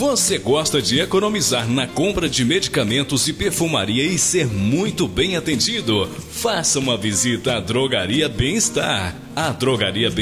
Você gosta de economizar na compra de medicamentos e perfumaria e ser muito bem atendido? Faça uma visita à Drogaria Bem-Estar. A Drogaria